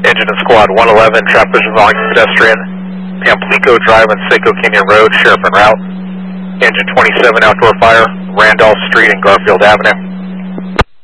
Engine and Squad 111, traffic vision volume pedestrian, Pamplico Drive and Seco Canyon Road, sheriff en route. Engine 27, outdoor fire, Randolph Street and Garfield Avenue.